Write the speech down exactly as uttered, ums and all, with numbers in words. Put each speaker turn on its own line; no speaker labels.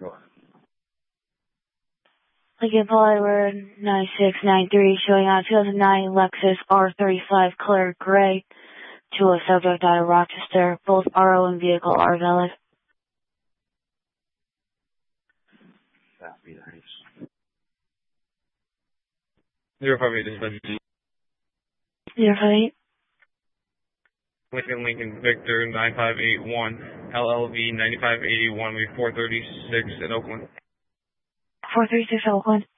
Lincoln Poly Road nine six nine three, showing on two thousand nine Lexus R thirty-five Clear Gray to a subject out of Rochester. Both R O and vehicle are valid.
Zero five eight dispatch.
Zero five eight.
Lincoln Lincoln Victor nine five eight one L L V ninety-five eighty-one with four thirty-six in Oakland.
four thirty-six Oakland.